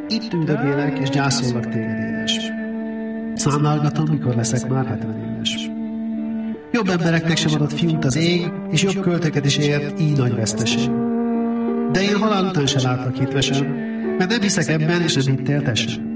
Itt üldögélek, és gyászollak téged, édes. Számlálgatom, mikor leszek már 70 éves. Jobb embereknek sem adott fiút az ég, és jobb költekedésért így nagy veszteség. De én halál után se látlak hitvesen, mert nem hiszek ebben, és nem hittél te sem.